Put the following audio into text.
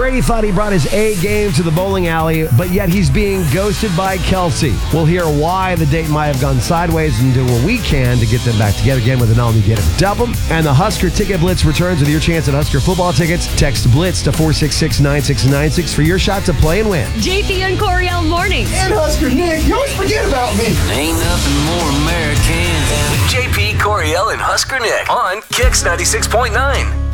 Brady thought he brought his A game to the bowling alley, but yet he's being ghosted by Kelsey. We'll hear why the date might have gone sideways and do what we can to get them back together again with an all-new Get 'Em Dump 'Em. And the Husker Ticket Blitz returns with your chance at Husker football tickets. Text BLITZ to 466-9696 for your shot to play and win. JP and Coriel mornings. And Husker Nick, you always forget about me. Ain't nothing more American than JP, Coriel, and Husker Nick on Kicks 96.9.